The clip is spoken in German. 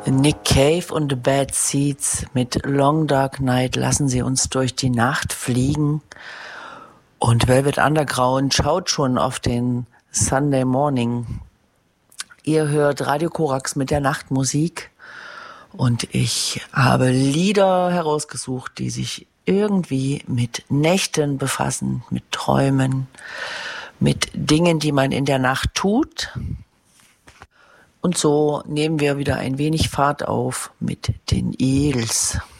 Nick Cave und The Bad Seeds mit Long Dark Night lassen sie uns durch die Nacht fliegen. Und Velvet Underground schaut schon auf den Sunday Morning. Ihr hört Radio Korax mit der Nachtmusik. Und ich habe Lieder herausgesucht, die sich irgendwie mit Nächten befassen, mit Träumen, mit Dingen, die man in der Nacht tut. Und so nehmen wir wieder ein wenig Fahrt auf mit den Eels.